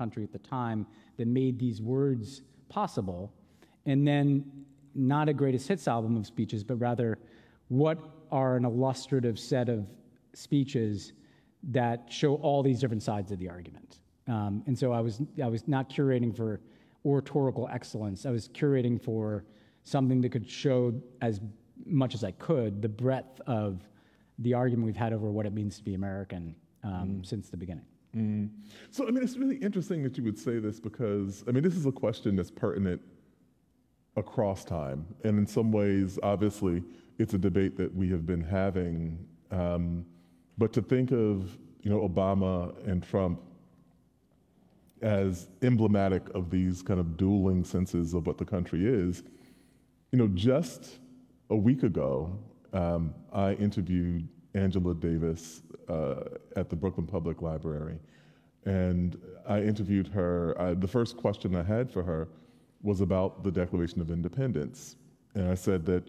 country at the time that made these words possible, and then not a greatest hits album of speeches, but rather what are an illustrative set of speeches that show all these different sides of the argument. And so I was not curating for oratorical excellence. I was curating for something that could show as much as I could the breadth of the argument we've had over what it means to be American since the beginning. So, I mean, it's really interesting that you would say this because, I mean, this is a question that's pertinent across time. And in some ways, obviously, it's a debate that we have been having. But to think of, Obama and Trump as emblematic of these kind of dueling senses of what the country is, just a week ago, I interviewed Angela Davis at the Brooklyn Public Library. And I interviewed her, the first question I had for her was about the Declaration of Independence. And I said that,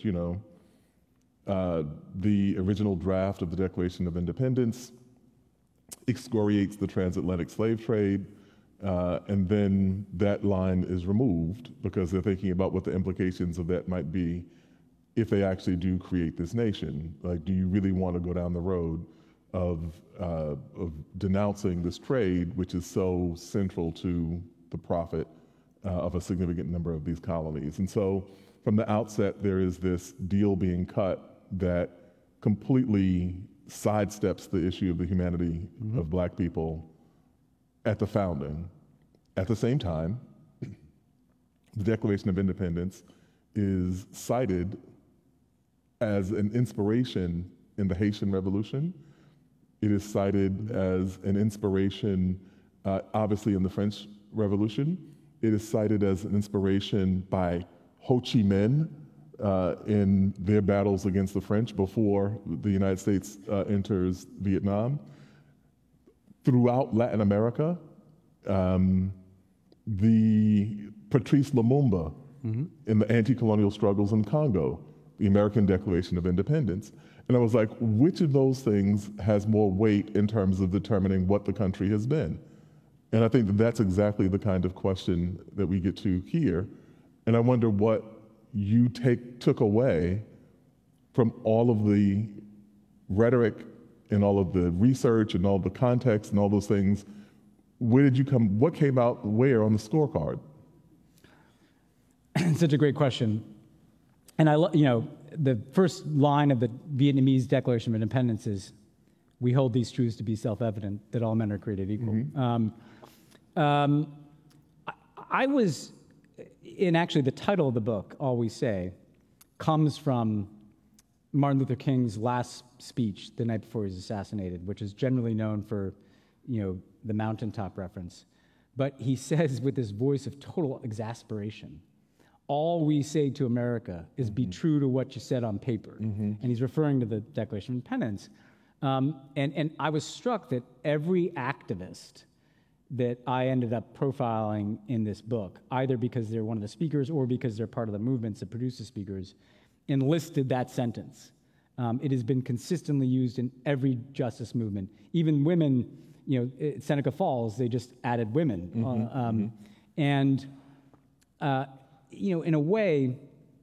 the original draft of the Declaration of Independence excoriates the transatlantic slave trade, and then that line is removed because they're thinking about what the implications of that might be if they actually do create this nation. Like, do you really want to go down the road of denouncing this trade, which is so central to the profit of a significant number of these colonies? And so from the outset, there is this deal being cut that completely sidesteps the issue of the humanity of Black people at the founding. At the same time, the Declaration of Independence is cited as an inspiration in the Haitian Revolution. It is cited as an inspiration, obviously, in the French Revolution. It is cited as an inspiration by Ho Chi Minh in their battles against the French before the United States enters Vietnam. Throughout Latin America, the Patrice Lumumba in the anti-colonial struggles in Congo, the American Declaration of Independence. And I was like, which of those things has more weight in terms of determining what the country has been? And I think that that's exactly the kind of question that we get to here. And I wonder what you took away from all of the rhetoric and all of the research and all the context and all those things. What came out where on the scorecard? Such a great question. And the first line of the Vietnamese Declaration of Independence is, "We hold these truths to be self-evident, that all men are created equal." I was, and actually the title of the book, All We Say, comes from Martin Luther King's last speech the night before he was assassinated, which is generally known for, the mountaintop reference. But he says with this voice of total exasperation, "All we say to America is be true to what you said on paper." And he's referring to the Declaration of Independence. And I was struck that every activist that I ended up profiling in this book, either because they're one of the speakers or because they're part of the movements that produce the speakers, enlisted that sentence. It has been consistently used in every justice movement. Even women, at Seneca Falls, they just added women. And in a way,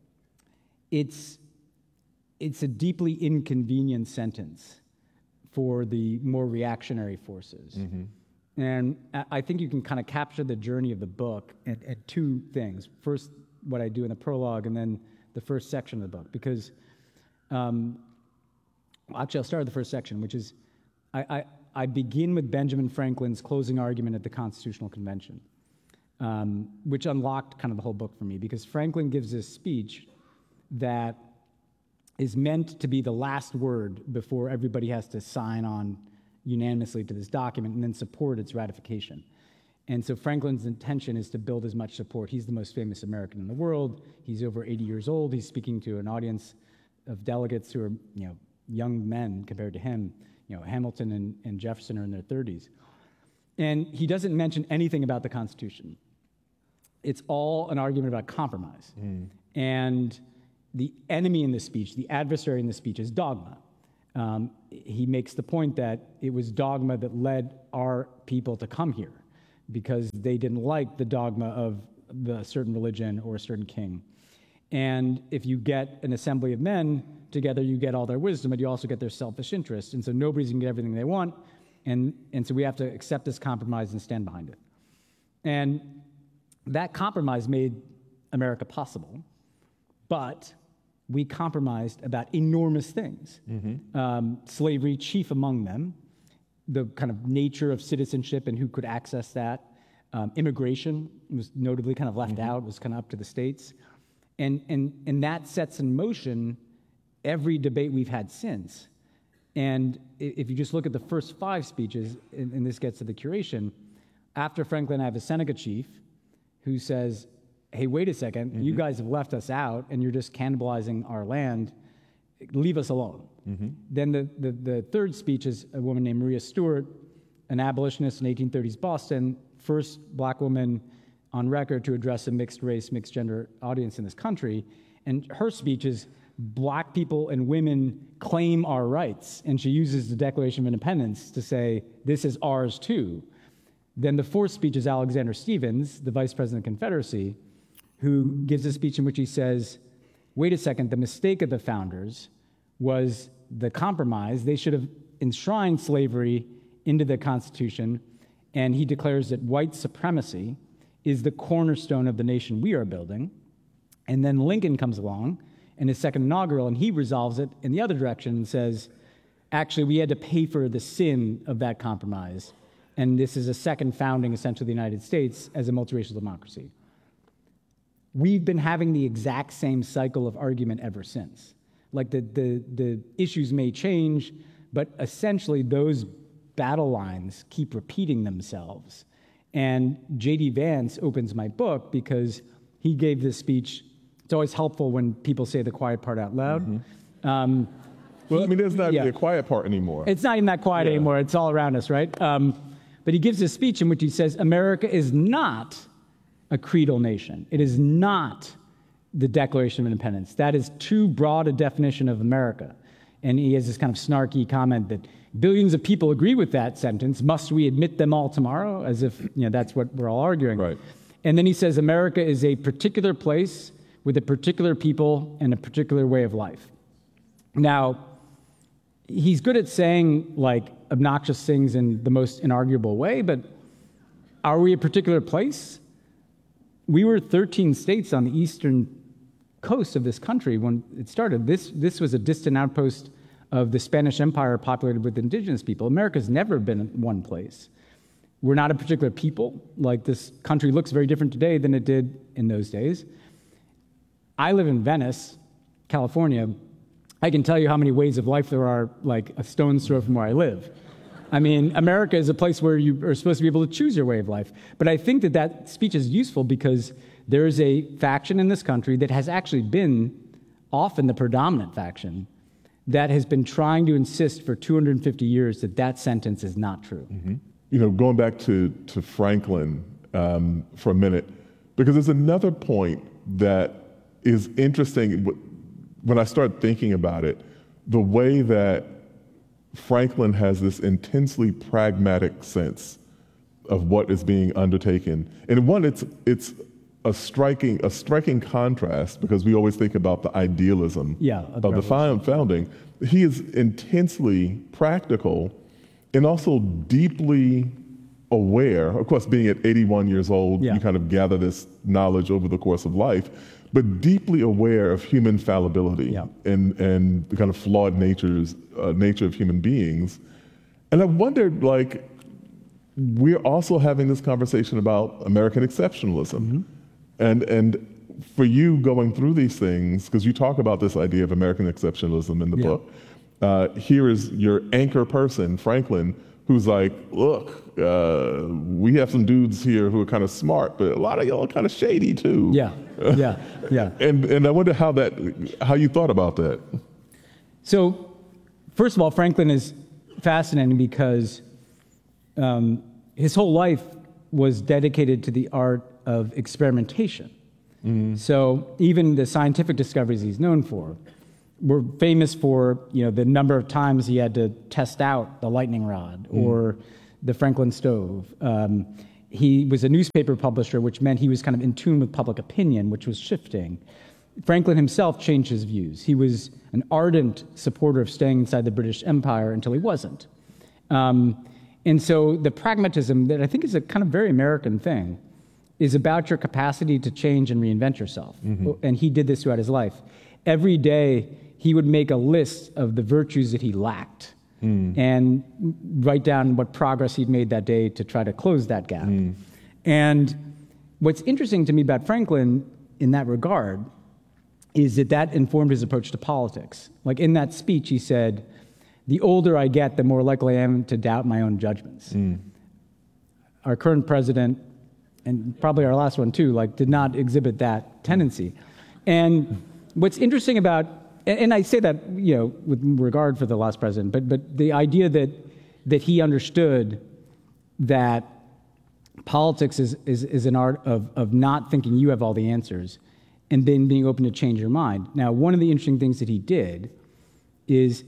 it's a deeply inconvenient sentence for the more reactionary forces. And I think you can kind of capture the journey of the book at two things. First, what I do in the prologue, and then the first section of the book. Because, actually, I'll start with the first section, which is, I begin with Benjamin Franklin's closing argument at the Constitutional Convention, which unlocked kind of the whole book for me, because Franklin gives this speech that is meant to be the last word before everybody has to sign on unanimously to this document and then support its ratification. And so Franklin's intention is to build as much support. He's the most famous American in the world. He's over 80 years old. He's speaking to an audience of delegates who are, young men compared to him. Hamilton and Jefferson are in their 30s. And he doesn't mention anything about the Constitution. It's all an argument about compromise. And the enemy in the speech, the adversary in the speech, is dogma. He makes the point that it was dogma that led our people to come here, because they didn't like the dogma of a certain religion or a certain king. And if you get an assembly of men together, you get all their wisdom, but you also get their selfish interest. And so nobody's going to get everything they want. And so we have to accept this compromise and stand behind it. And that compromise made America possible, but we compromised about enormous things. Slavery, chief among them, the kind of nature of citizenship and who could access that. Immigration was notably kind of left out, was kind of up to the states. And that sets in motion every debate we've had since. And if you just look at the first 5 speeches, and this gets to the curation, after Franklin, I have a Seneca chief who says, hey, wait a second, you guys have left us out and you're just cannibalizing our land. Leave us alone. Then the third speech is a woman named Maria Stewart, an abolitionist in 1830s Boston, first black woman on record to address a mixed race, mixed gender audience in this country. And her speech is, black people and women claim our rights. And she uses the Declaration of Independence to say, this is ours too. Then the fourth speech is Alexander Stephens, the Vice President of the Confederacy, who gives a speech in which he says, wait a second, the mistake of the founders was the compromise. They should have enshrined slavery into the Constitution, and he declares that white supremacy is the cornerstone of the nation we are building. And then Lincoln comes along in his second inaugural, and he resolves it in the other direction and says, actually, we had to pay for the sin of that compromise, and this is a second founding, essentially, of the United States as a multiracial democracy. We've been having the exact same cycle of argument ever since. Like the issues may change, but essentially those battle lines keep repeating themselves. And J.D. Vance opens my book because he gave this speech. It's always helpful when people say the quiet part out loud. Well, I mean, there's not the quiet part anymore. It's not even that quiet anymore. It's all around us, right? But he gives this speech in which he says, America is not a creedal nation. It is not the Declaration of Independence. That is too broad a definition of America. And he has this kind of snarky comment that billions of people agree with that sentence. Must we admit them all tomorrow? As if that's what we're all arguing. Right. And then he says America is a particular place with a particular people and a particular way of life. Now, he's good at saying like obnoxious things in the most inarguable way, but are we a particular place? We were 13 states on the eastern coast of this country when it started. This was a distant outpost of the Spanish Empire populated with indigenous people. America's never been one place. We're not a particular people. Like, this country looks very different today than it did in those days. I live in Venice, California. I can tell you how many ways of life there are, like a stone's throw from where I live. I mean, America is a place where you are supposed to be able to choose your way of life. But I think that speech is useful because there is a faction in this country that has actually been often the predominant faction that has been trying to insist for 250 years that sentence is not true. Going back to Franklin for a minute, because there's another point that is interesting when I start thinking about it, the way that Franklin has this intensely pragmatic sense of what is being undertaken. And one, it's a striking contrast, because we always think about the idealism of the founding. He is intensely practical and also deeply aware. Of course, being at 81 years old, you kind of gather this knowledge over the course of life, but deeply aware of human fallibility and the kind of flawed nature of human beings. And I wondered, like, we're also having this conversation about American exceptionalism. And for you going through these things, because you talk about this idea of American exceptionalism in the book, here is your anchor person, Franklin, who's like, look, we have some dudes here who are kind of smart, but a lot of y'all are kind of shady too. And I wonder how you thought about that. So, first of all, Franklin is fascinating because his whole life was dedicated to the art of experimentation. So even the scientific discoveries he's known for were famous for the number of times he had to test out the lightning rod or the Franklin stove. he was a newspaper publisher, which meant he was kind of in tune with public opinion, which was shifting. Franklin himself changed his views. He was an ardent supporter of staying inside the British Empire until he wasn't. And so the pragmatism that I think is a kind of very American thing is about your capacity to change and reinvent yourself. And he did this throughout his life. Every day, he would make a list of the virtues that he lacked and write down what progress he'd made that day to try to close that gap. And what's interesting to me about Franklin in that regard is that informed his approach to politics. Like in that speech, he said, "The older I get, the more likely I am to doubt my own judgments." Our current president, and probably our last one too, did not exhibit that tendency. And what's interesting about, and I say that, with regard for the last president, but the idea that he understood that politics is an art of not thinking you have all the answers and then being open to change your mind. Now, one of the interesting things that he did is,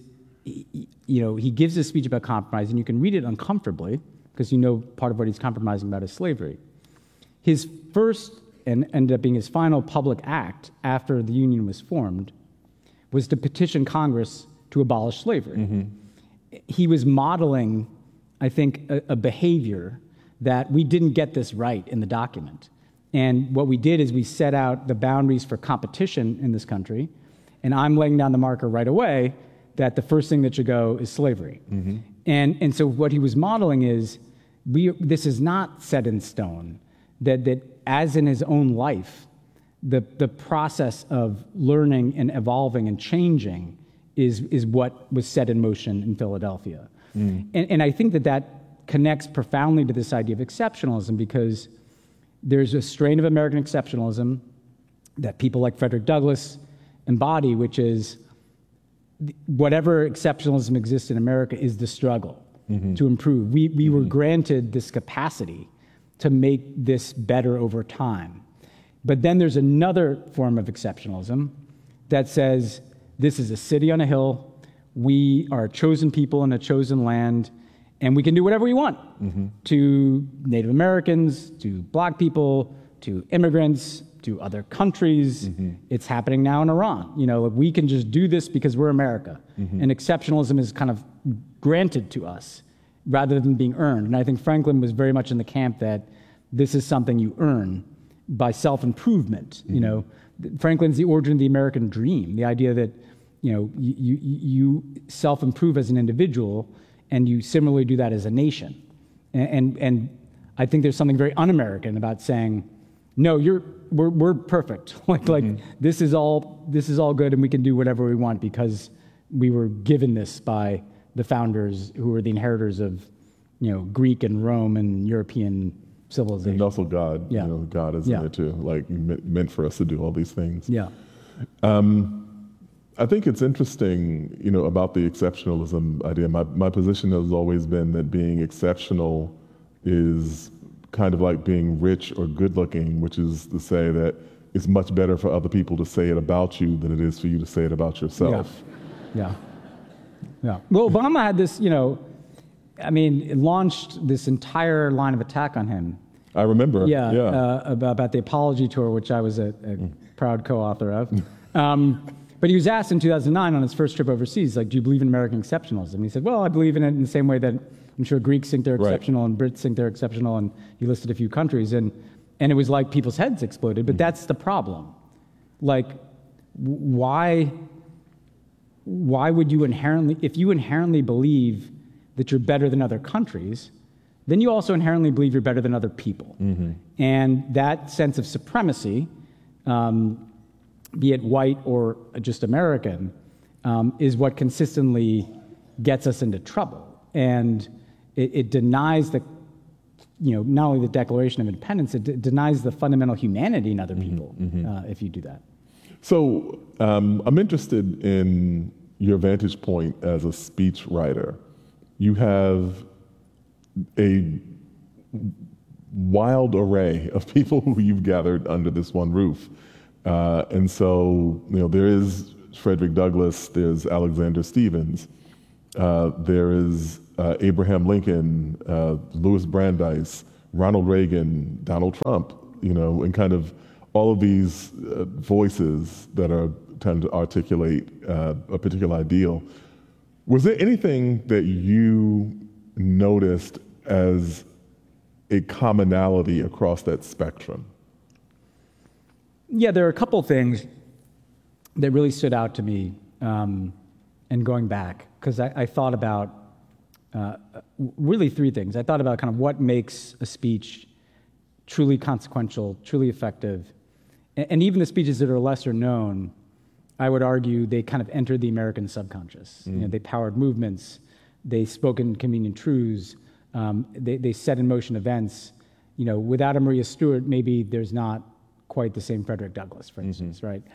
he gives a speech about compromise, and you can read it uncomfortably because part of what he's compromising about is slavery. His first, and ended up being his final public act after the Union was formed, was to petition Congress to abolish slavery. He was modeling, I think, a behavior that we didn't get this right in the document. And what we did is we set out the boundaries for competition in this country, and I'm laying down the marker right away that the first thing that should go is slavery. And so what he was modeling is, this is not set in stone, that as in his own life, the process of learning and evolving and changing is what was set in motion in Philadelphia. And I think that connects profoundly to this idea of exceptionalism, because there's a strain of American exceptionalism that people like Frederick Douglass embody, which is whatever exceptionalism exists in America is the struggle to improve. We were granted this capacity to make this better over time. But then there's another form of exceptionalism that says, this is a city on a hill, we are a chosen people in a chosen land, and we can do whatever we want to Native Americans, to Black people, to immigrants, to other countries. It's happening now in Iran. We can just do this because we're America. And exceptionalism is kind of granted to us rather than being earned. And I think Franklin was very much in the camp that this is something you earn by self-improvement. Franklin's the origin of the American dream, the idea that you self-improve as an individual, and you similarly do that as a nation. And I think there's something very un-American about saying, no, we're perfect. This is all good, and we can do whatever we want because we were given this by the founders who were the inheritors of, Greek and Rome and European civilization. And also God. Yeah. God is in there too, meant for us to do all these things. Yeah. I think it's interesting, about the exceptionalism idea. My position has always been that being exceptional is kind of like being rich or good looking, which is to say that it's much better for other people to say it about you than it is for you to say it about yourself. Yeah. Well, Obama had this, it launched this entire line of attack on him. I remember. About the apology tour, which I was a proud co-author of. But he was asked in 2009 on his first trip overseas, do you believe in American exceptionalism? And he said, well, I believe in it in the same way that I'm sure Greeks think they're exceptional and Brits think they're exceptional, and he listed a few countries, and it was like people's heads exploded. But that's the problem. Why would you if you inherently believe that you're better than other countries, then you also inherently believe you're better than other people. And that sense of supremacy, be it white or just American, is what consistently gets us into trouble. And it denies not only the Declaration of Independence, it denies the fundamental humanity in other people if you do that. So I'm interested in your vantage point as a speech writer. You have a wild array of people who you've gathered under this one roof. And so, there is Frederick Douglass, there's Alexander Stephens, there is Abraham Lincoln, Louis Brandeis, Ronald Reagan, Donald Trump, and kind of all of these voices that are trying to articulate a particular ideal. Was there anything that you noticed as a commonality across that spectrum? Yeah, there are a couple things that really stood out to me, and going back, because I thought about really three things. I thought about kind of what makes a speech truly consequential, truly effective, and even the speeches that are lesser known, I would argue they kind of entered the American subconscious. They powered movements, they spoke inconvenient truths, they set in motion events. Without a Maria Stewart, maybe there's not quite the same Frederick Douglass, for instance, right?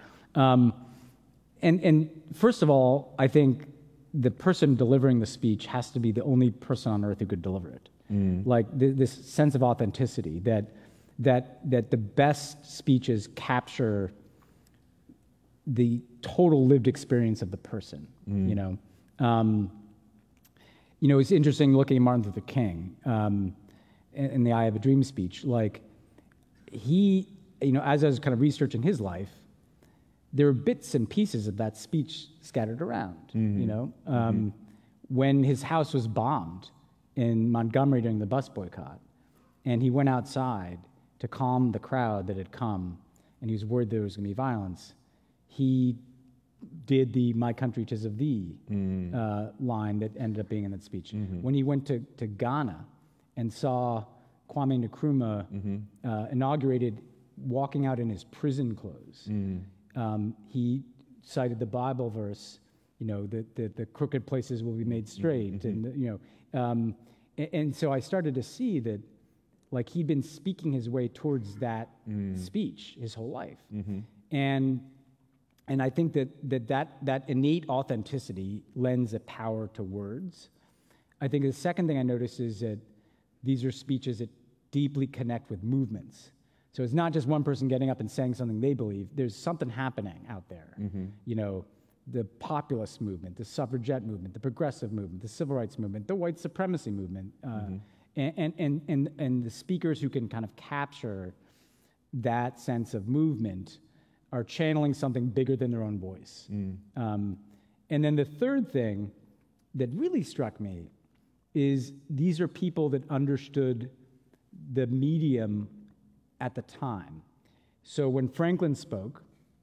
And first of all, I think the person delivering the speech has to be the only person on earth who could deliver it. Like this sense of authenticity that the best speeches capture the total lived experience of the person. It's interesting looking at Martin Luther King in the I Have a Dream speech. Like he, as I was kind of researching his life, there were bits and pieces of that speech scattered around. When his house was bombed in Montgomery during the bus boycott, and he went outside to calm the crowd that had come, and he was worried there was going to be violence, he did the "My country 'tis of thee" line that ended up being in that speech. When he went to Ghana and saw Kwame Nkrumah inaugurated walking out in his prison clothes, he cited the Bible verse, that the crooked places will be made straight, and so I started to see that, like, he'd been speaking his way towards that speech his whole life, and I think that innate authenticity lends a power to words. I think the second thing I noticed is that these are speeches that deeply connect with movements. So it's not just one person getting up and saying something they believe. There's something happening out there. The populist movement, the suffragette movement, the progressive movement, the civil rights movement, the white supremacy movement, and the speakers who can kind of capture that sense of movement are channeling something bigger than their own voice. And then the third thing that really struck me is these are people that understood the medium at the time. So when Franklin spoke,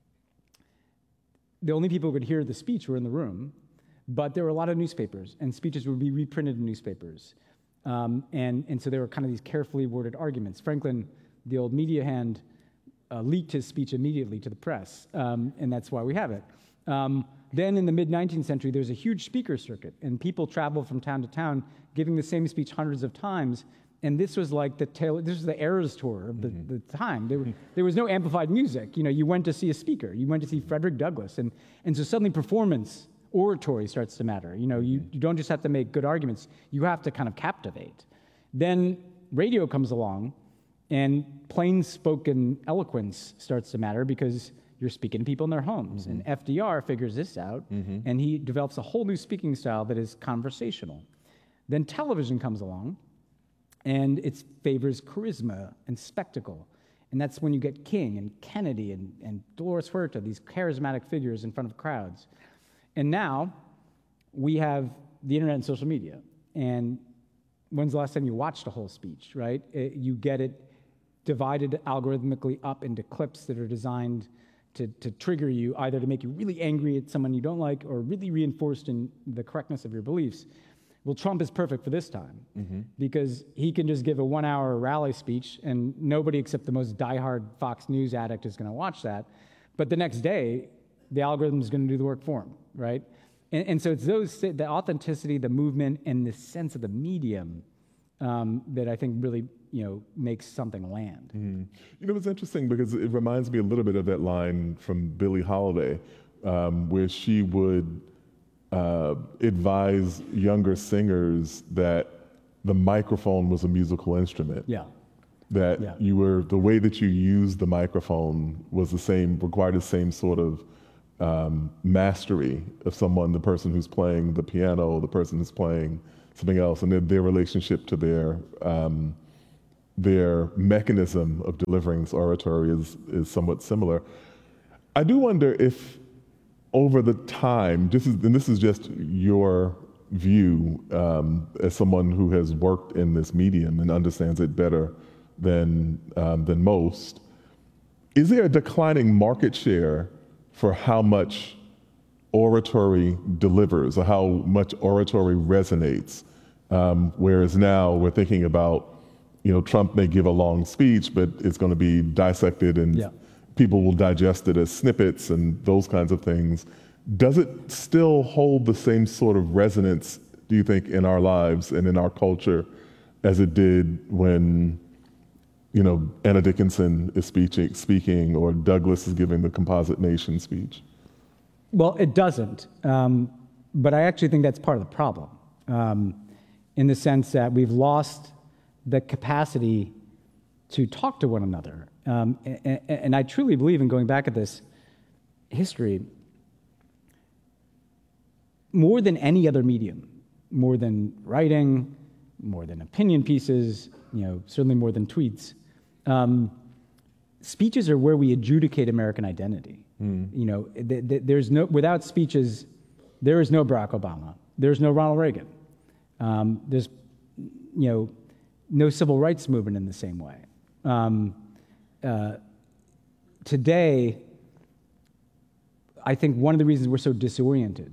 the only people who could hear the speech were in the room, but there were a lot of newspapers, and speeches would be reprinted in newspapers. And so there were kind of these carefully worded arguments. Franklin, the old media hand, leaked his speech immediately to the press, and that's why we have it. Then in the mid-19th century, there's a huge speaker circuit, and people traveled from town to town giving the same speech hundreds of times, and this was like this was the Eras Tour of the time. There was no amplified music. You went to see a speaker. You went to see Frederick Douglass, and so suddenly performance, oratory starts to matter. You don't just have to make good arguments. You have to kind of captivate. Then radio comes along, and plain spoken eloquence starts to matter because you're speaking to people in their homes. And FDR figures this out, and he develops a whole new speaking style that is conversational. Then television comes along, and it favors charisma and spectacle. And that's when you get King and Kennedy and Dolores Huerta, these charismatic figures in front of crowds. And now we have the internet and social media. And when's the last time you watched a whole speech, right? You get it divided algorithmically up into clips that are designed to trigger you, either to make you really angry at someone you don't like or really reinforced in the correctness of your beliefs. Well, Trump is perfect for this time because he can just give a 1-hour rally speech and nobody except the most diehard Fox News addict is going to watch that. But the next day, the algorithm is going to do the work for him, right? And so it's the authenticity, the movement, and the sense of the medium that I think really, makes something land. It's interesting because it reminds me a little bit of that line from Billie Holiday, where she would advise younger singers that the microphone was a musical instrument. That the way that you used the microphone was required the same sort of mastery of the person who's playing the piano, the person who's playing something else, and their relationship to their mechanism of delivering this oratory is somewhat similar. I do wonder if over the time, this is just your view as someone who has worked in this medium and understands it better than most, is there a declining market share for how much oratory delivers or how much oratory resonates? Whereas now we're thinking about, Trump may give a long speech, but it's going to be dissected and people will digest it as snippets and those kinds of things. Does it still hold the same sort of resonance, do you think, in our lives and in our culture as it did when, Anna Dickinson is speaking or Douglas is giving the Composite Nation speech? Well, it doesn't, but I actually think that's part of the problem, in the sense that we've lost the capacity to talk to one another. And I truly believe in going back at this history, more than any other medium, more than writing, more than opinion pieces, certainly more than tweets, speeches are where we adjudicate American identity. There's without speeches, there is no Barack Obama. There's no Ronald Reagan. There's, no civil rights movement in the same way. Today, I think one of the reasons we're so disoriented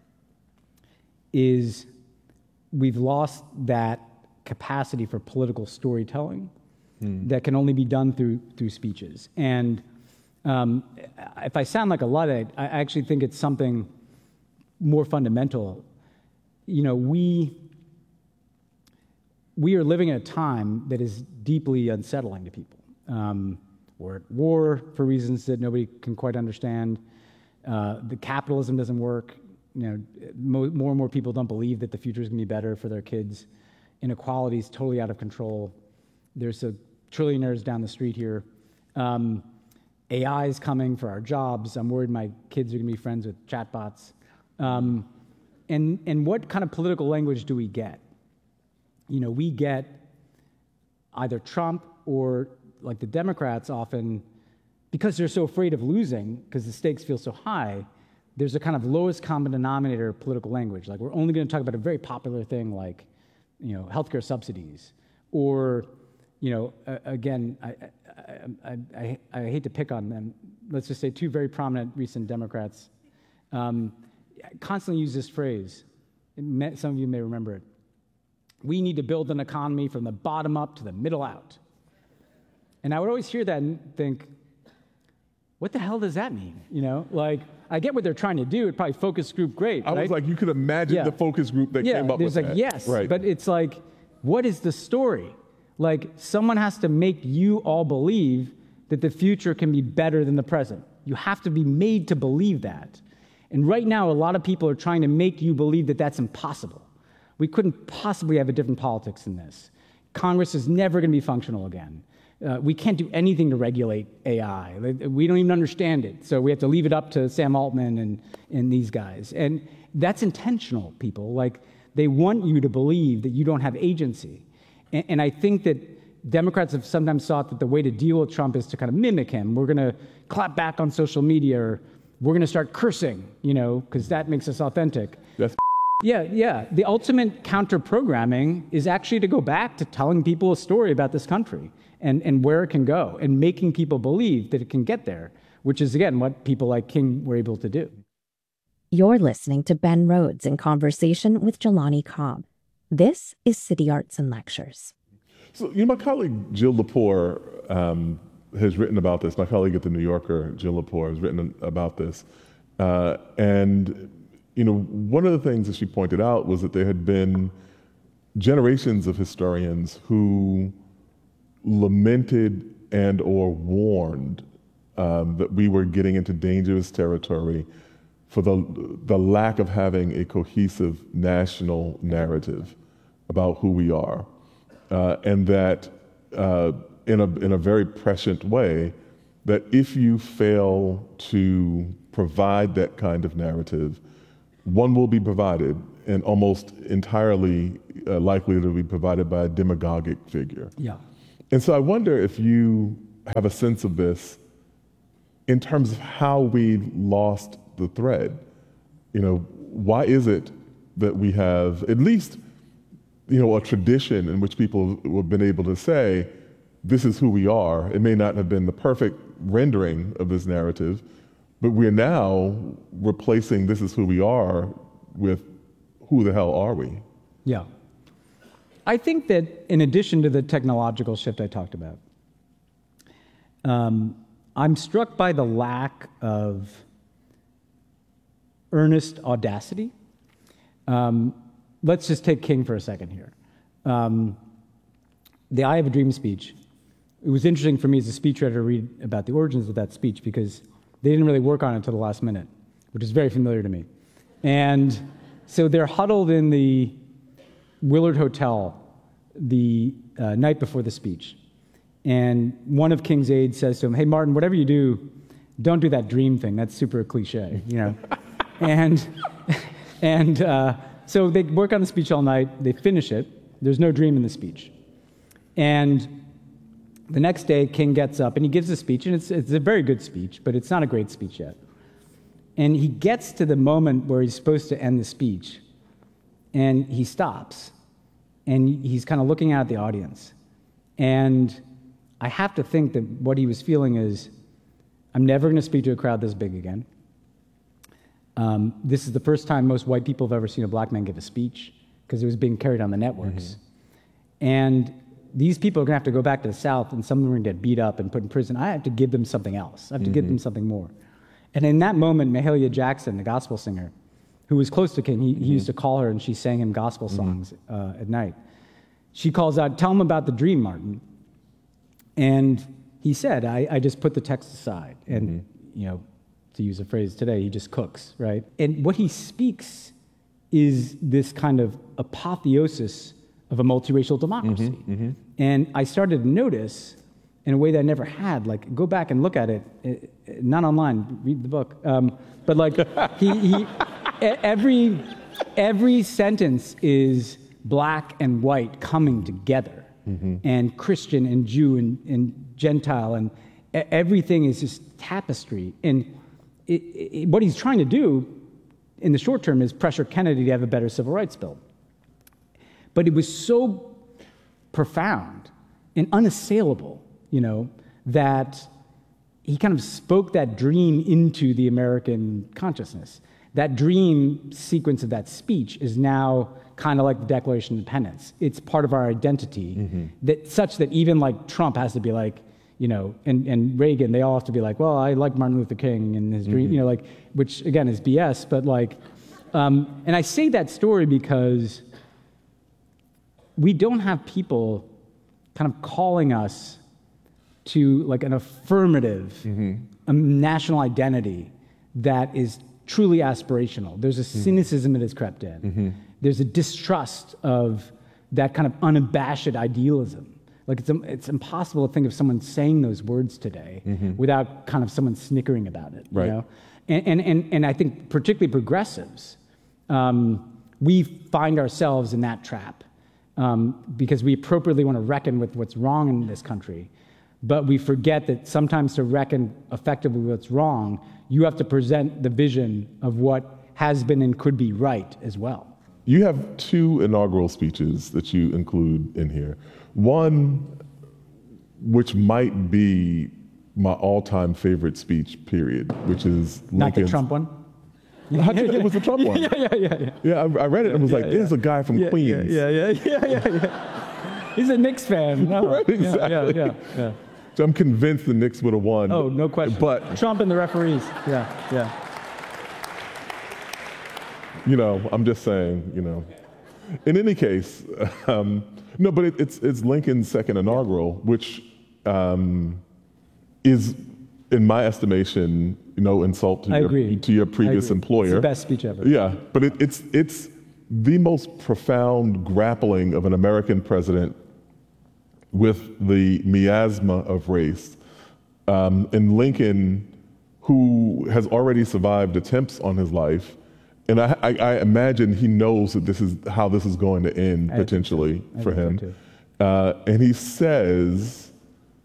is we've lost that capacity for political storytelling that can only be done through speeches. And if I sound like a Luddite, I actually think it's something more fundamental. We are living in a time that is deeply unsettling to people. We're at war for reasons that nobody can quite understand. The capitalism doesn't work. More and more people don't believe that the future is going to be better for their kids. Inequality is totally out of control. There's trillionaires down the street here. AI is coming for our jobs. I'm worried my kids are going to be friends with chatbots. And what kind of political language do we get? We get either Trump or, like the Democrats often, because they're so afraid of losing, because the stakes feel so high, there's a kind of lowest common denominator of political language. Like, we're only going to talk about a very popular thing like, healthcare subsidies, or, again, I hate to pick on them. Let's just say two very prominent recent Democrats constantly use this phrase. Some of you may remember it. We need to build an economy from the bottom up to the middle out. And I would always hear that and think, what the hell does that mean? I get what they're trying to do. It probably focus group great. I was like, you could imagine the focus group that came up with that. Yes, right. But it's like, what is the story? Like, someone has to make you all believe that the future can be better than the present. You have to be made to believe that. And right now, a lot of people are trying to make you believe that that's impossible. We couldn't possibly have a different politics than this. Congress is never going to be functional again. We can't do anything to regulate AI. We don't even understand it. So we have to leave it up to Sam Altman and these guys. And that's intentional, people. Like, they want you to believe that you don't have agency. And I think that Democrats have sometimes thought that the way to deal with Trump is to kind of mimic him. We're going to clap back on social media, or we're going to start cursing, because that makes us authentic. That's Yeah. The ultimate counter-programming is actually to go back to telling people a story about this country and where it can go, and making people believe that it can get there, which is, again, what people like King were able to do. You're listening to Ben Rhodes in conversation with Jelani Cobb. This is City Arts and Lectures. So, my colleague Jill Lepore has written about this. My colleague at The New Yorker, Jill Lepore, has written about this. And one of the things that she pointed out was that there had been generations of historians who lamented and or warned that we were getting into dangerous territory for the lack of having a cohesive national narrative about who we are, and that in a very prescient way, that if you fail to provide that kind of narrative, one will be provided, and almost entirely likely to be provided by a demagogic figure. Yeah. And so I wonder if you have a sense of this in terms of how we lost the thread. Why is it that we have at least, a tradition in which people have been able to say, this is who we are. It may not have been the perfect rendering of this narrative, but we're now replacing this is who we are with who the hell are we? Yeah. I think that in addition to the technological shift I talked about, I'm struck by the lack of earnest audacity. Let's just take King for a second here. The I Have a Dream speech. It was interesting for me as a speechwriter to read about the origins of that speech because they didn't really work on it until the last minute, which is very familiar to me. And so they're huddled in the Willard Hotel the night before the speech. And one of King's aides says to him, hey, Martin, whatever you do, don't do that dream thing. That's super cliche, and so they work on the speech all night. They finish it. There's no dream in the speech. And the next day, King gets up and he gives a speech, and it's a very good speech, but it's not a great speech yet. And he gets to the moment where he's supposed to end the speech, and he stops, and he's kind of looking out at the audience. And I have to think that what he was feeling is, I'm never going to speak to a crowd this big again. This is the first time most white people have ever seen a black man give a speech because it was being carried on the networks. Mm-hmm. And these people are going to have to go back to the South, and some of them are going to get beat up and put in prison. I have to give them something else. I have to give them something more. And in that moment, Mahalia Jackson, the gospel singer, who was close to King, he used to call her, and she sang him gospel songs at night. She calls out, tell him about the dream, Martin. And he said, I just put the text aside. And, to use a phrase today, he just cooks, right? And what he speaks is this kind of apotheosis of a multiracial democracy. And I started to notice, in a way that I never had, like, go back and look at it, not online, read the book, but like, every sentence is black and white coming together, and Christian and Jew and Gentile, and everything is just tapestry. And what he's trying to do in the short term is pressure Kennedy to have a better civil rights bill. But it was so profound and unassailable, that he kind of spoke that dream into the American consciousness. That dream sequence of that speech is now kind of like the Declaration of Independence. It's part of our identity, such that even like Trump has to be like, and Reagan, they all have to be like, well, I like Martin Luther King and his dream, which again is BS, but like, and I say that story because we don't have people kind of calling us to like an affirmative national identity that is truly aspirational. There's a cynicism that has crept in. There's a distrust of that kind of unabashed idealism. Like it's impossible to think of someone saying those words today without kind of someone snickering about it. Right. And I think particularly progressives, we find ourselves in that trap. Because we appropriately want to reckon with what's wrong in this country, but we forget that sometimes to reckon effectively with what's wrong, you have to present the vision of what has been and could be right as well. You have two inaugural speeches that you include in here. One, which might be my all-time favorite speech, period, which is Lincoln's... Not the Trump one? It was the Trump one. Yeah, I read it and was like, there's a guy from Queens. He's a Knicks fan. No. Right, exactly. Yeah. So I'm convinced the Knicks would have won. Oh, no question. But Trump and the referees. Yeah. I'm just saying, In any case, no, but it's Lincoln's second inaugural, which is, in my estimation, no insult to your previous employer. It's the best speech ever. Yeah, but it's the most profound grappling of an American president with the miasma of race. And Lincoln, who has already survived attempts on his life, and I imagine he knows that this is how this is going to end potentially for him. And he says,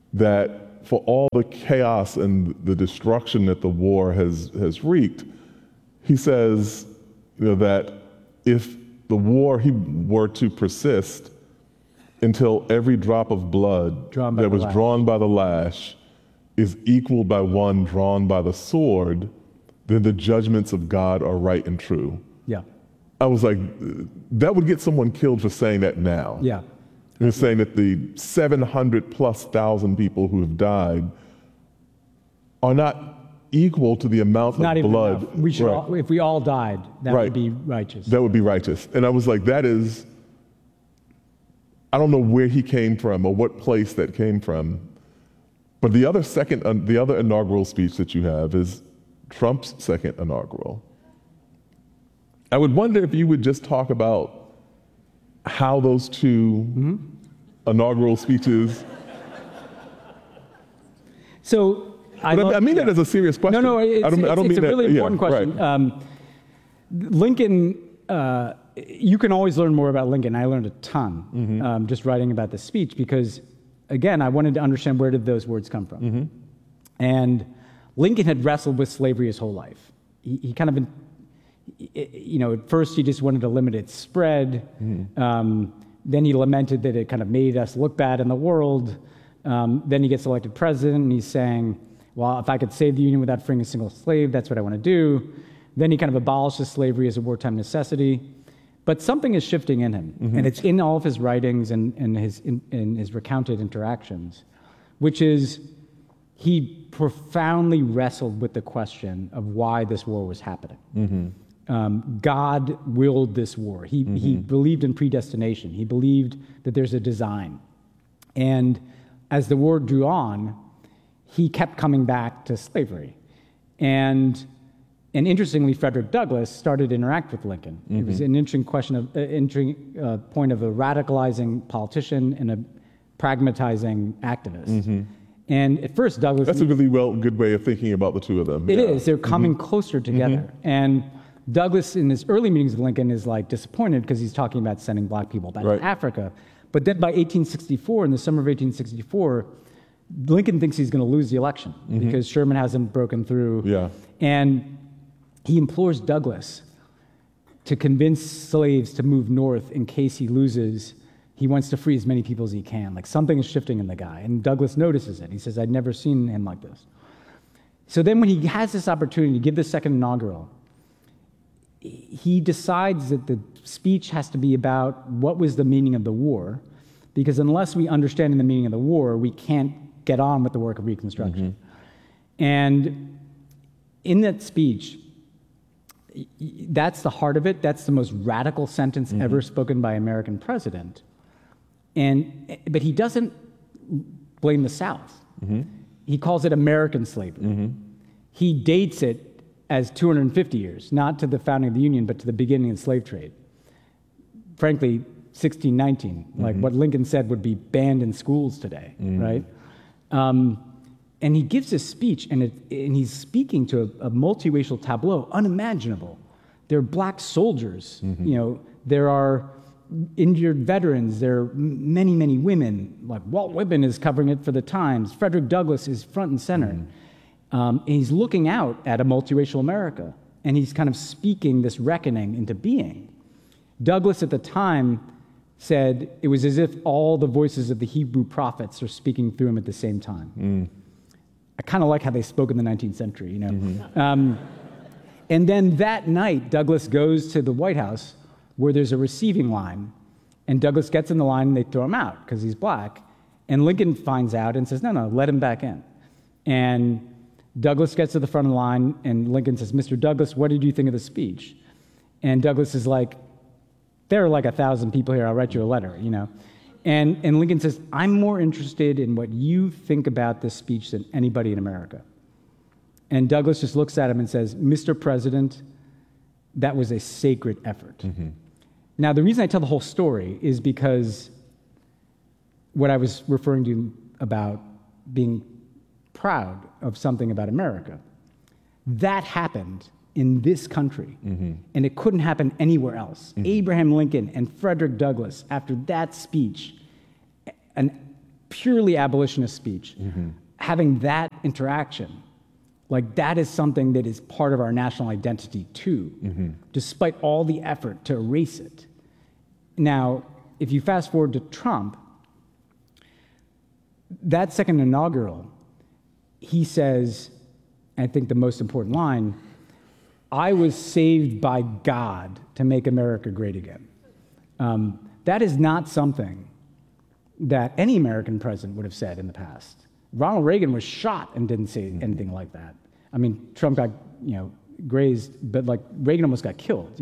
that for all the chaos and the destruction that the war has wreaked, he says, that if the war were to persist until every drop of blood that was drawn by the lash is equaled by one drawn by the sword, then the judgments of God are right and true. Yeah. I was like, that would get someone killed for saying that now. Yeah. They're saying that the 700,000+ people who have died are not equal to the amount of blood. Enough. We should all, if we all died, that would be righteous. That would be righteous. And I was like, that is, I don't know where he came from or what place that came from. But the other inaugural speech that you have is Trump's second inaugural. I would wonder if you would just talk about how those two inaugural speeches. So I mean that as a serious question. No, it's a really important question. Right. Lincoln, you can always learn more about Lincoln. I learned a ton just writing about the speech because, again, I wanted to understand where did those words come from. And Lincoln had wrestled with slavery his whole life. He kind of, at first he just wanted to limit its spread. Then he lamented that it kind of made us look bad in the world. Then he gets elected president, and he's saying, well, if I could save the Union without freeing a single slave, that's what I want to do. Then he kind of abolishes slavery as a wartime necessity. But something is shifting in him, and it's in all of his writings and in his recounted interactions, which is he profoundly wrestled with the question of why this war was happening. God willed this war. He believed in predestination. He believed that there's a design. And as the war drew on, he kept coming back to slavery. And interestingly, Frederick Douglass started to interact with Lincoln. It was an interesting point of a radicalizing politician and a pragmatizing activist. And at first, Douglass... That's a really good way of thinking about the two of them. It is. They're coming closer together. And Douglass, in his early meetings with Lincoln, is disappointed because he's talking about sending black people back to Africa. But then by 1864, in the summer of 1864, Lincoln thinks he's going to lose the election because Sherman hasn't broken through. Yeah. And he implores Douglass to convince slaves to move north in case he loses. He wants to free as many people as he can. Something is shifting in the guy. And Douglass notices it. He says, I'd never seen him like this. So then when he has this opportunity to give the second inaugural, he decides that the speech has to be about what was the meaning of the war, because unless we understand the meaning of the war, we can't get on with the work of Reconstruction. And in that speech, that's the heart of it. That's the most radical sentence ever spoken by an American president. But he doesn't blame the South. He calls it American slavery. He dates it as 250 years, not to the founding of the Union, but to the beginning of the slave trade. Frankly, 1619, what Lincoln said would be banned in schools today, right? And he gives this speech, and he's speaking to a multiracial tableau, unimaginable. There are black soldiers, there are injured veterans, there are many, many women. Walt Whitman is covering it for the Times. Frederick Douglass is front and center. And he's looking out at a multiracial America, and he's kind of speaking this reckoning into being. Douglass at the time said it was as if all the voices of the Hebrew prophets are speaking through him at the same time. I kind of like how they spoke in the 19th century, And then that night, Douglass goes to the White House where there's a receiving line, and Douglass gets in the line and they throw him out because he's black. And Lincoln finds out and says, no, let him back in. And Douglass gets to the front of the line, and Lincoln says, Mr. Douglass, what did you think of the speech? And Douglass is like, there are 1,000 people here, I'll write you a letter, And Lincoln says, I'm more interested in what you think about this speech than anybody in America. And Douglass just looks at him and says, Mr. President, that was a sacred effort. Now, the reason I tell the whole story is because what I was referring to about being proud of something about America, that happened in this country, and it couldn't happen anywhere else. Abraham Lincoln and Frederick Douglass, after that speech, an purely abolitionist speech, having that interaction, like that is something that is part of our national identity too, despite all the effort to erase it. Now, if you fast forward to Trump, that second inaugural, he says, I think the most important line, I was saved by God to make America great again. That is not something that any American president would have said in the past. Ronald Reagan was shot and didn't say anything like that. I mean, Trump got, grazed, but like Reagan almost got killed,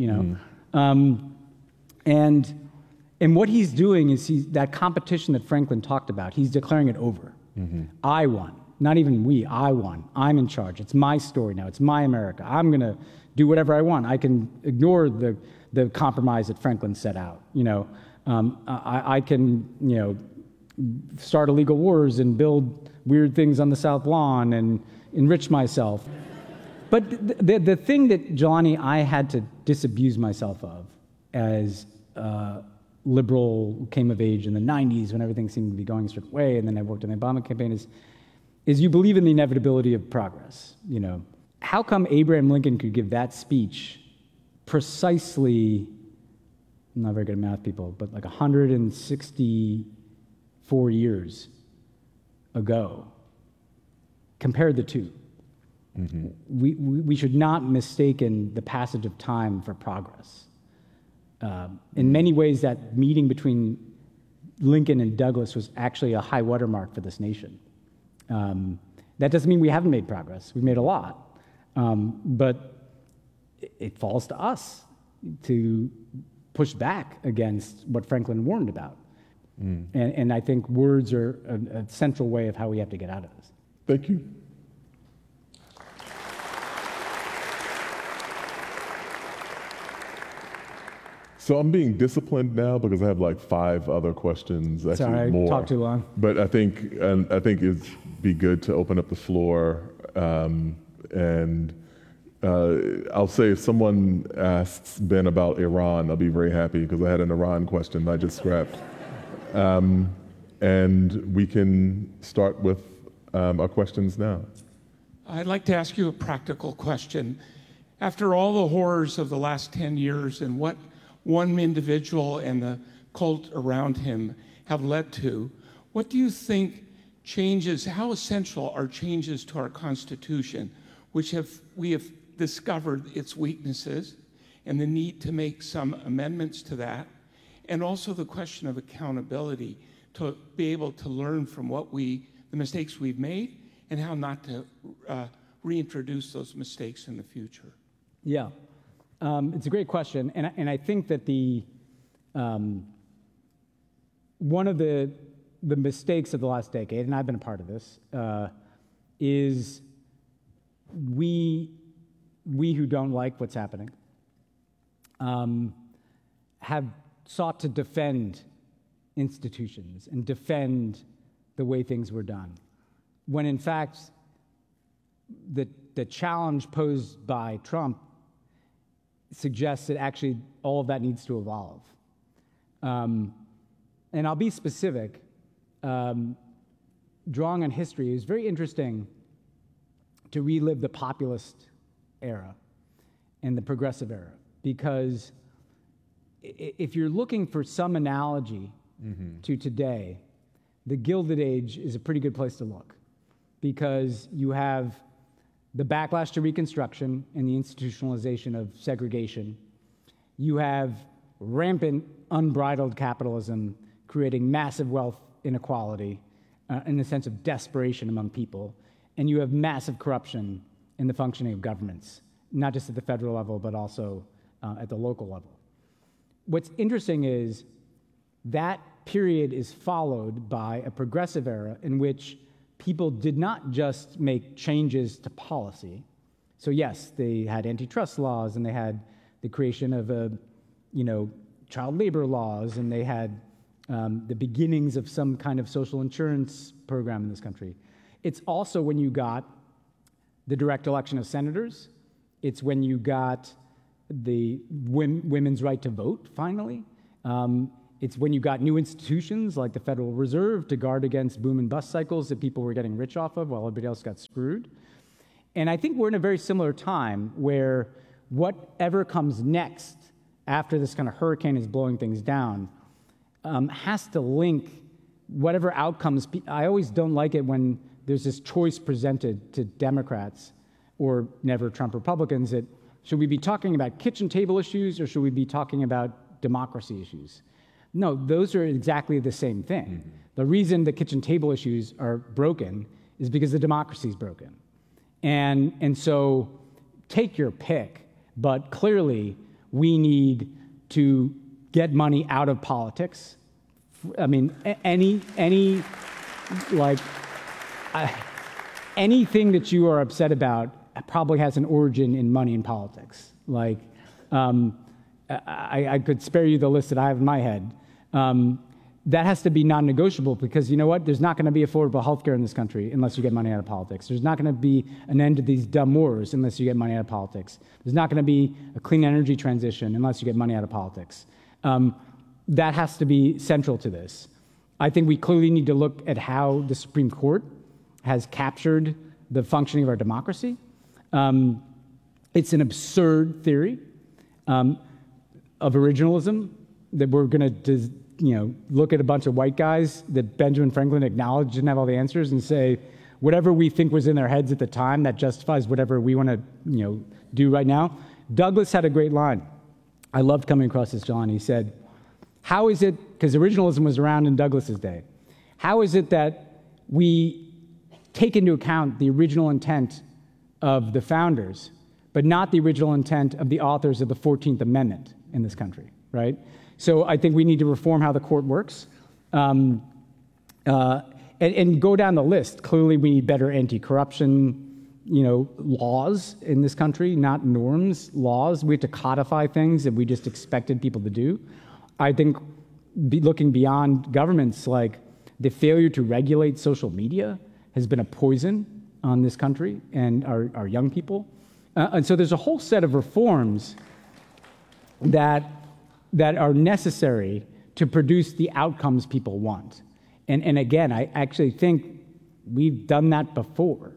And what he's doing is that competition that Franklin talked about, he's declaring it over. I won. Not even we, I won. I'm in charge. It's my story now. It's my America. I'm going to do whatever I want. I can ignore the compromise that Franklin set out. I can, start illegal wars and build weird things on the South Lawn and enrich myself. But the thing that, Jelani, I had to disabuse myself of as liberal came of age in the 90s when everything seemed to be going a certain way, and then I worked in the Obama campaign, is you believe in the inevitability of progress. How come Abraham Lincoln could give that speech precisely, I'm not very good at math, people, but like 164 years ago? Compare the two. We should not mistaken the passage of time for progress. In many ways, that meeting between Lincoln and Douglas was actually a high watermark for this nation. That doesn't mean we haven't made progress. We've made a lot. But it falls to us to push back against what Franklin warned about. And I think words are a central way of how we have to get out of this. Thank you. So I'm being disciplined now because I have like 5 other questions. Actually, sorry, more. I talked too long. But I think it'd be good to open up the floor. And I'll say if someone asks Ben about Iran, I'll be very happy because I had an Iran question I just scrapped. And we can start with our questions now. I'd like to ask you a practical question. After all the horrors of the last 10 years and what one individual and the cult around him have led to, what do you think changes, how essential are changes to our Constitution, which we have discovered its weaknesses and the need to make some amendments to that, and also the question of accountability to be able to learn from the mistakes we've made and how not to reintroduce those mistakes in the future? Yeah. It's a great question, and I think that one of the mistakes of the last decade, and I've been a part of this, is we who don't like what's happening have sought to defend institutions and defend the way things were done, when in fact the challenge posed by Trump suggests that actually all of that needs to evolve. And I'll be specific. Drawing on history, it was very interesting to relive the populist era and the progressive era, because if you're looking for some analogy to today, the Gilded Age is a pretty good place to look, because you have the backlash to Reconstruction and the institutionalization of segregation. You have rampant, unbridled capitalism creating massive wealth inequality in the sense of desperation among people. And you have massive corruption in the functioning of governments, not just at the federal level, but also at the local level. What's interesting is that period is followed by a progressive era in which people did not just make changes to policy. So yes, they had antitrust laws, and they had the creation of child labor laws, and they had the beginnings of some kind of social insurance program in this country. It's also when you got the direct election of senators. It's when you got the women's right to vote, finally. It's when you got new institutions like the Federal Reserve to guard against boom and bust cycles that people were getting rich off of while everybody else got screwed. And I think we're in a very similar time where whatever comes next after this kind of hurricane is blowing things down has to link whatever outcomes. I always don't like it when there's this choice presented to Democrats or never Trump Republicans that should we be talking about kitchen table issues or should we be talking about democracy issues? No, those are exactly the same thing. Mm-hmm. The reason the kitchen table issues are broken is because the democracy is broken. And so take your pick, but clearly we need to get money out of politics. I mean, anything that you are upset about probably has an origin in money in politics. Like, I could spare you the list that I have in my head. That has to be non-negotiable because you know what? There's not going to be affordable health care in this country unless you get money out of politics. There's not going to be an end to these dumb wars unless you get money out of politics. There's not going to be a clean energy transition unless you get money out of politics. That has to be central to this. I think we clearly need to look at how the Supreme Court has captured the functioning of our democracy. It's an absurd theory of originalism that we're going to look at a bunch of white guys that Benjamin Franklin acknowledged didn't have all the answers and say, whatever we think was in their heads at the time, that justifies whatever we want to do right now. Douglas had a great line. I loved coming across this, John. He said, how is it, because originalism was around in Douglas's day, how is it that we take into account the original intent of the founders, but not the original intent of the authors of the 14th Amendment in this country, right? So I think we need to reform how the court works and go down the list. Clearly, we need better anti-corruption, laws in this country, not norms, laws. We have to codify things that we just expected people to do. I think looking beyond governments, like the failure to regulate social media has been a poison on this country and our young people. And so there's a whole set of reforms that are necessary to produce the outcomes people want. And again, I actually think we've done that before.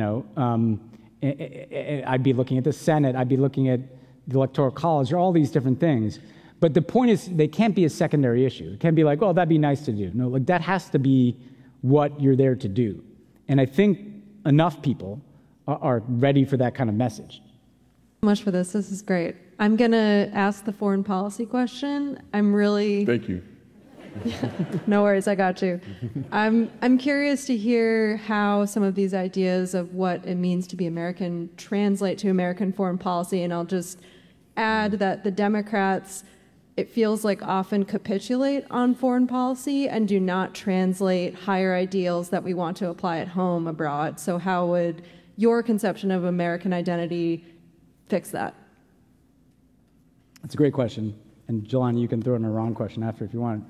I'd be looking at the Senate, I'd be looking at the Electoral College, or all these different things. But the point is, they can't be a secondary issue. It can't be like, well, that'd be nice to do. No, like that has to be what you're there to do. And I think enough people are ready for that kind of message. Much for this. This is great. I'm going to ask the foreign policy question. Thank you. No worries, I got you. I'm curious to hear how some of these ideas of what it means to be American translate to American foreign policy, and I'll just add that the Democrats, it feels like, often capitulate on foreign policy and do not translate higher ideals that we want to apply at home abroad. So how would your conception of American identity fix that? That's a great question. And Jelani, you can throw in a wrong question after if you want.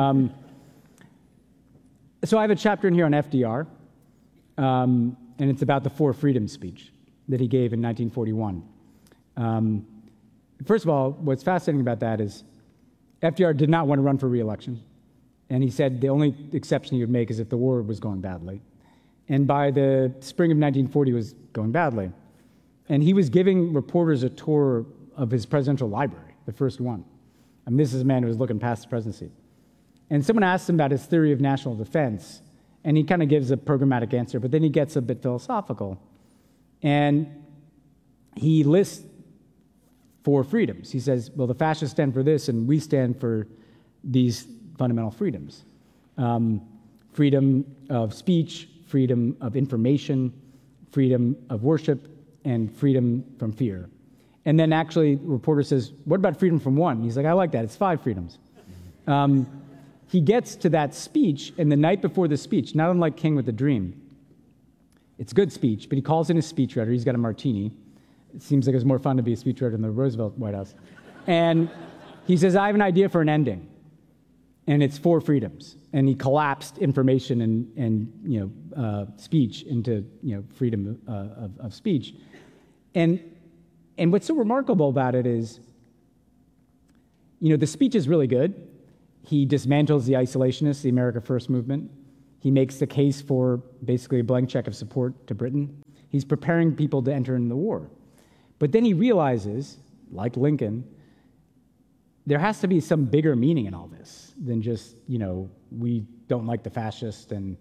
So I have a chapter in here on FDR, and it's about the Four Freedoms speech that he gave in 1941. First of all, what's fascinating about that is FDR did not want to run for re-election, and he said the only exception he would make is if the war was going badly. And by the spring of 1940, it was going badly. And he was giving reporters a tour of his presidential library, the first one. I mean, this is a man who was looking past the presidency. And someone asked him about his theory of national defense, and he kind of gives a programmatic answer, but then he gets a bit philosophical. And he lists four freedoms. He says, well, the fascists stand for this, and we stand for these fundamental freedoms. Freedom of speech, freedom of information, freedom of worship, and freedom from fear. And then actually, the reporter says, what about freedom from one? He's like, I like that. It's 5 freedoms. He gets to that speech, and the night before the speech, not unlike King with the Dream, it's a good speech, but he calls in his speechwriter. He's got a martini. It seems like it was more fun to be a speechwriter in the Roosevelt White House. And he says, I have an idea for an ending, and it's 4 freedoms. And he collapsed information and speech into freedom of speech. And what's so remarkable about it is, the speech is really good, He dismantles the isolationists, the America First movement. He makes the case for basically a blank check of support to Britain. He's preparing people to enter into the war. But then he realizes, like Lincoln, there has to be some bigger meaning in all this than just, we don't like the fascists. And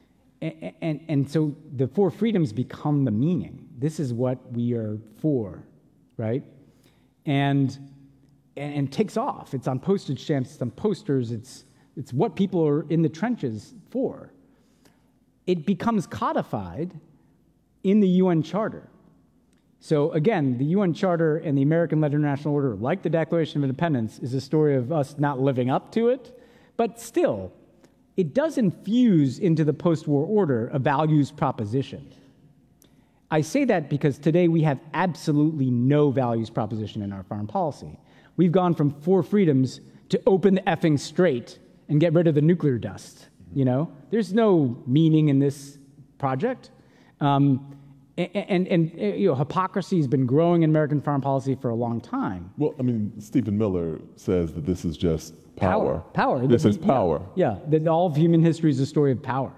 so the four freedoms become the meaning. This is what we are for, right? And takes off. It's on postage stamps, it's on posters, it's what people are in the trenches for. It becomes codified in the UN Charter. So again, the UN Charter and the American-led international order, like the Declaration of Independence, is a story of us not living up to it, but still, it does infuse into the post-war order a values proposition. I say that because today we have absolutely no values proposition in our foreign policy. We've gone from four freedoms to open the effing strait and get rid of the nuclear dust. There's no meaning in this project. Hypocrisy has been growing in American foreign policy for a long time. Well, Stephen Miller says that this is just power. Power. This is power. Yeah, that all of human history is a story of power,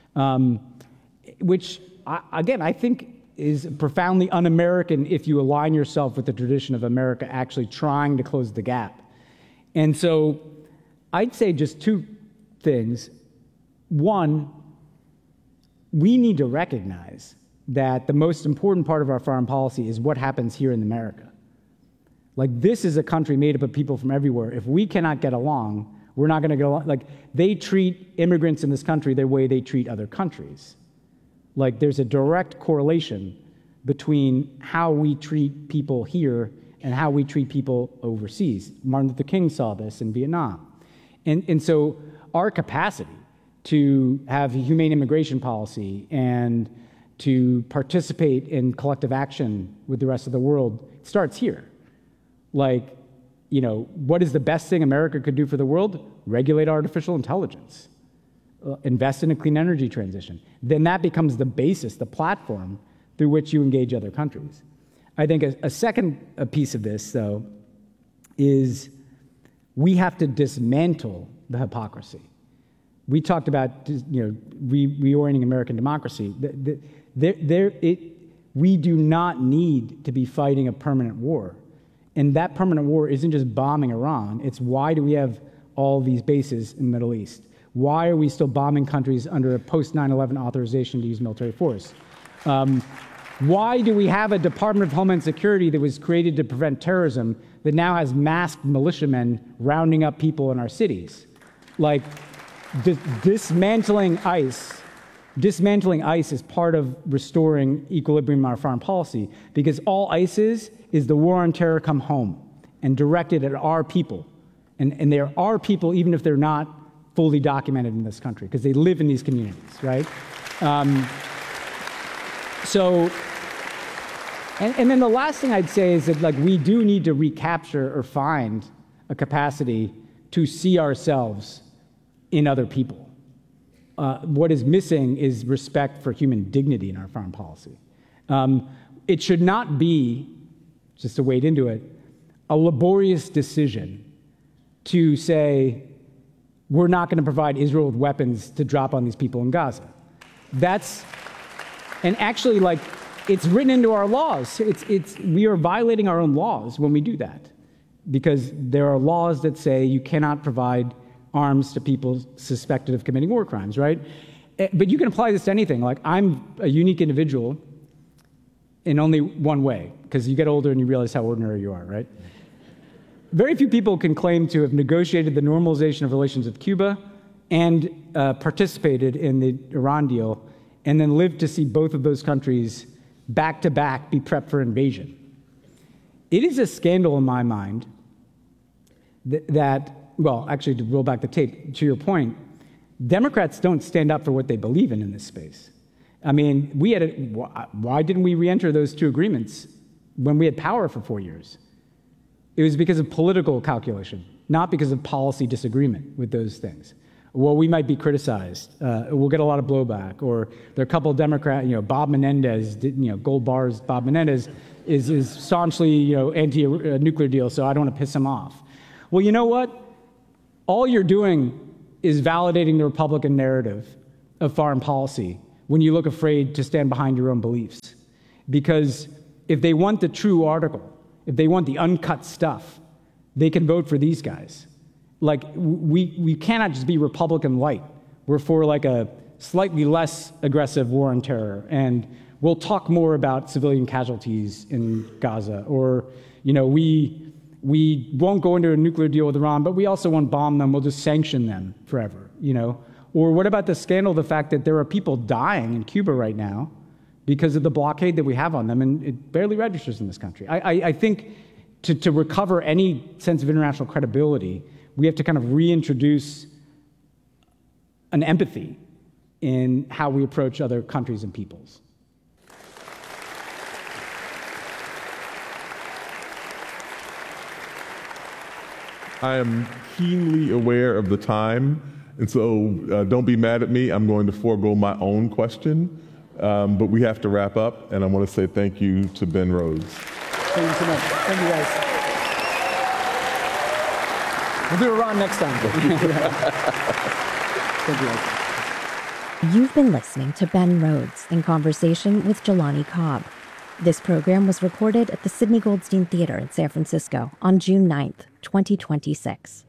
which, I think is profoundly un-American if you align yourself with the tradition of America actually trying to close the gap. And so I'd say just two things. One, we need to recognize that the most important part of our foreign policy is what happens here in America. Like, this is a country made up of people from everywhere. If we cannot get along, we're not going to get along. Like, they treat immigrants in this country the way they treat other countries. Like, there's a direct correlation between how we treat people here and how we treat people overseas. Martin Luther King saw this in Vietnam. And so our capacity to have a humane immigration policy and to participate in collective action with the rest of the world starts here. Like, what is the best thing America could do for the world? Regulate artificial intelligence. Invest in a clean energy transition. Then that becomes the basis, the platform through which you engage other countries. I think a second piece of this, though, is we have to dismantle the hypocrisy. We talked about reorienting American democracy. We do not need to be fighting a permanent war. And that permanent war isn't just bombing Iran. It's why do we have all these bases in the Middle East? Why are we still bombing countries under a post-9/11 authorization to use military force? Why do we have a Department of Homeland Security that was created to prevent terrorism that now has masked militiamen rounding up people in our cities? Like, dismantling ICE is part of restoring equilibrium in our foreign policy, because all ICE is the war on terror come home and directed at our people. And they're our people even if they're not fully documented in this country, because they live in these communities, right? And then the last thing I'd say is that, like, we do need to recapture or find a capacity to see ourselves in other people. What is missing is respect for human dignity in our foreign policy. It should not be, just to wade into it, a laborious decision to say, we're not going to provide Israel with weapons to drop on these people in Gaza. And actually, like, it's written into our laws. We are violating our own laws when we do that, because there are laws that say you cannot provide arms to people suspected of committing war crimes, right? But you can apply this to anything. Like, I'm a unique individual in only one way, because you get older and you realize how ordinary you are, right? Very few people can claim to have negotiated the normalization of relations with Cuba and participated in the Iran deal and then lived to see both of those countries back to back be prepped for invasion. It is a scandal in my mind that, well, actually, to roll back the tape, to your point, Democrats don't stand up for what they believe in this space. I mean, why didn't we re-enter those two agreements when we had power for 4 years? It was because of political calculation, not because of policy disagreement with those things. Well, we might be criticized. We'll get a lot of blowback. Or there are a couple of Democrats, Bob Menendez, Gold Bar's Bob Menendez is staunchly, anti-nuclear deal, so I don't want to piss him off. Well, you know what? all you're doing is validating the Republican narrative of foreign policy when you look afraid to stand behind your own beliefs. Because if they want the true article, if they want the uncut stuff, they can vote for these guys. Like, we cannot just be Republican light. We're for like a slightly less aggressive war on terror, and we'll talk more about civilian casualties in Gaza, or, you know, we won't go into a nuclear deal with Iran, but we also won't bomb them. We'll just sanction them forever, you know? Or what about the scandal, the fact that there are people dying in Cuba right now because of the blockade that we have on them, and it barely registers in this country. I think to recover any sense of international credibility, we have to kind of reintroduce an empathy in how we approach other countries and peoples. I am keenly aware of the time, and so don't be mad at me. I'm going to forego my own question, but we have to wrap up, and I want to say thank you to Ben Rhodes. Thank you so much. Thank you, guys. We'll do Iran next time. Thank you, guys. You've been listening to Ben Rhodes in conversation with Jelani Cobb. This program was recorded at the Sidney Goldstein Theater in San Francisco on June 9th, 2026.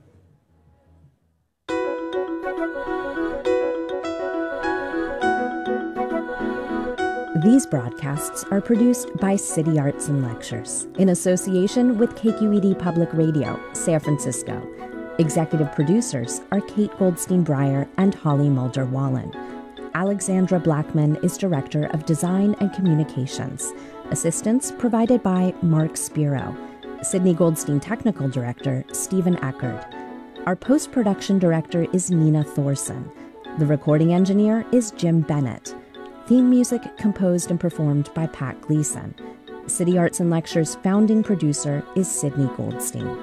These broadcasts are produced by City Arts and Lectures in association with KQED Public Radio, San Francisco. Executive producers are Kate Goldstein-Breyer and Holly Mulder-Wallen. Alexandra Blackman is Director of Design and Communications. Assistance provided by Mark Spiro. Sidney Goldstein Technical Director, Stephen Eckerd. Our post-production director is Nina Thorson. The recording engineer is Jim Bennett. Theme music composed and performed by Pat Gleason. City Arts and Lectures founding producer is Sidney Goldstein.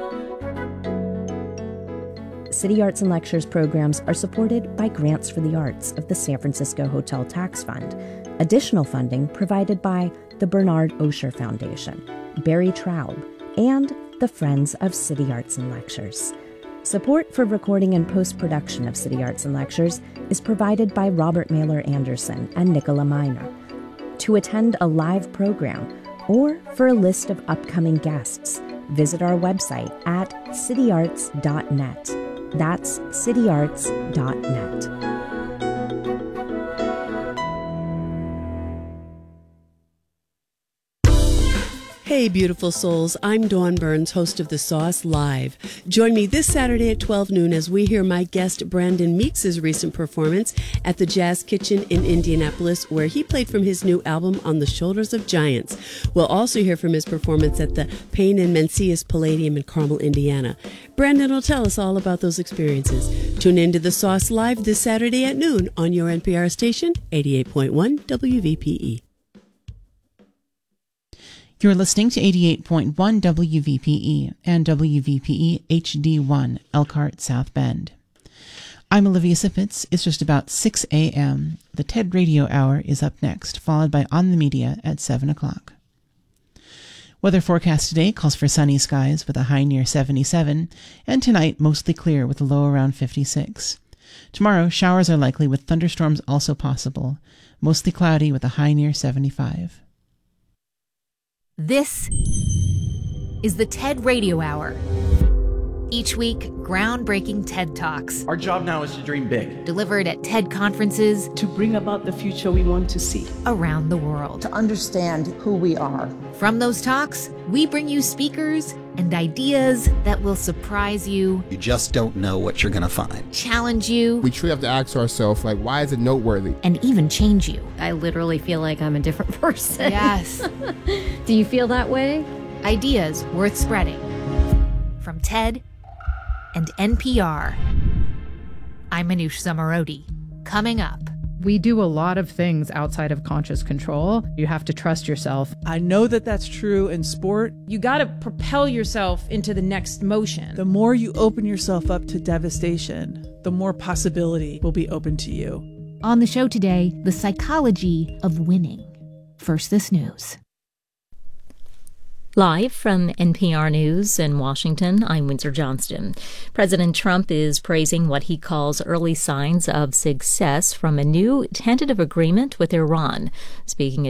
City Arts and Lectures programs are supported by grants for the arts of the San Francisco Hotel Tax Fund. Additional funding provided by the Bernard Osher Foundation, Barry Traub, and the Friends of City Arts and Lectures. Support for recording and post-production of City Arts and Lectures is provided by Robert Mailer Anderson and Nicola Miner. To attend a live program or for a list of upcoming guests, visit our website at cityarts.net. That's cityarts.net. Hey, beautiful souls. I'm Dawn Burns, host of The Sauce Live. Join me this Saturday at 12 noon as we hear my guest Brandon Meeks' recent performance at the Jazz Kitchen in Indianapolis, where he played from his new album On the Shoulders of Giants. We'll also hear from his performance at the Payne and Mencius Palladium in Carmel, Indiana. Brandon will tell us all about those experiences. Tune in to The Sauce Live this Saturday at noon on your NPR station, 88.1 WVPE. You're listening to 88.1 WVPE and WVPE HD1, Elkhart, South Bend. I'm Olivia Sippitz. It's just about 6 a.m. The TED Radio Hour is up next, followed by On the Media at 7 o'clock. Weather forecast today calls for sunny skies with a high near 77, and tonight mostly clear with a low around 56. Tomorrow, showers are likely with thunderstorms also possible, mostly cloudy with a high near 75. This is the TED Radio Hour. Each week, groundbreaking TED Talks. Our job now is to dream big. Delivered at TED conferences. To bring about the future we want to see. Around the world. To understand who we are. From those talks, we bring you speakers and ideas that will surprise you. You just don't know what you're going to find. Challenge you. We truly have to ask ourselves, like, why is it noteworthy? And even change you. I literally feel like I'm a different person. Yes. Do you feel that way? Ideas worth spreading. From TED and NPR. I'm Manoush Zomorodi. Coming up. We do a lot of things outside of conscious control. You have to trust yourself. I know that that's true in sport. You got to propel yourself into the next motion. The more you open yourself up to devastation, the more possibility will be open to you. On the show today, the psychology of winning. First, this news. Live from NPR News in Washington, I'm Windsor Johnston. President Trump is praising what he calls early signs of success from a new tentative agreement with Iran. Speaking